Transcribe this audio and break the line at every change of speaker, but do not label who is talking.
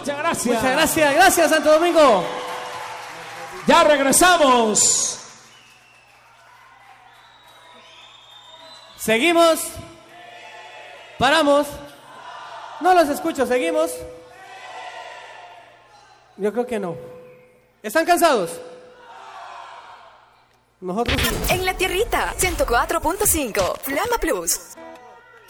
Muchas gracias.
Muchas gracias. Gracias, Santo Domingo.
Ya regresamos.
Seguimos. Paramos. No los escucho, seguimos. Yo creo que no. ¿Están cansados? Nosotros sí.
En la tierrita, 104.5, Flama Plus.